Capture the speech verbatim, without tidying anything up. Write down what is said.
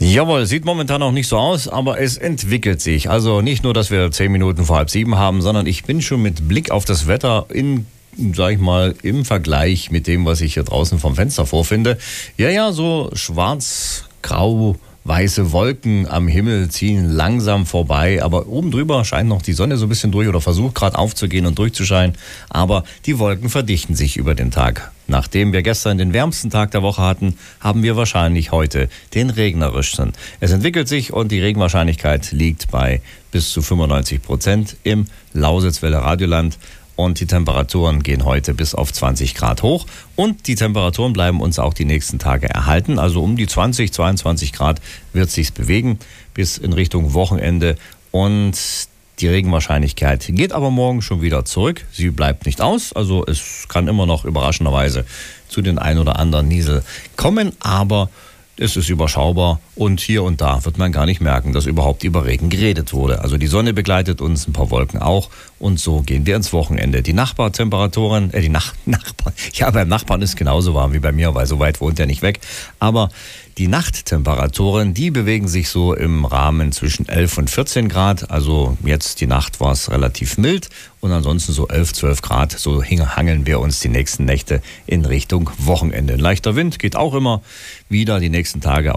Jawohl, sieht momentan auch nicht so aus, aber es entwickelt sich. Also nicht nur, dass wir zehn Minuten vor halb sieben haben, sondern ich bin schon mit Blick auf das Wetter in, sag ich mal, im Vergleich mit dem, was ich hier draußen vom Fenster vorfinde. Ja, ja, so schwarz-grau. Weiße Wolken am Himmel ziehen langsam vorbei, aber oben drüber scheint noch die Sonne so ein bisschen durch oder versucht gerade aufzugehen und durchzuscheinen. Aber die Wolken verdichten sich über den Tag. Nachdem wir gestern den wärmsten Tag der Woche hatten, haben wir wahrscheinlich heute den regnerischsten. Es entwickelt sich und die Regenwahrscheinlichkeit liegt bei bis zu fünfundneunzig Prozent im Lausitzwelle Radioland. Und die Temperaturen gehen heute bis auf zwanzig Grad hoch. Und die Temperaturen bleiben uns auch die nächsten Tage erhalten. Also um die zwanzig, zweiundzwanzig Grad wird sich's bewegen bis in Richtung Wochenende. Und die Regenwahrscheinlichkeit geht aber morgen schon wieder zurück. Sie bleibt nicht aus. Also es kann immer noch überraschenderweise zu den ein oder anderen Niesel kommen. Aber es ist überschaubar und hier und da wird man gar nicht merken, dass überhaupt über Regen geredet wurde. Also die Sonne begleitet uns, ein paar Wolken auch und so gehen wir ins Wochenende. Die Nachbartemperaturen, äh die Nach- Nachbarn, ja beim Nachbarn ist genauso warm wie bei mir, weil so weit wohnt er nicht weg. Aber die Nachttemperaturen, die bewegen sich so im Rahmen zwischen elf und vierzehn Grad. Also jetzt die Nacht war es relativ mild und ansonsten so elf, zwölf Grad. So hangeln wir uns die nächsten Nächte in Richtung Wochenende. Ein leichter Wind geht auch immer wieder die nächsten Tage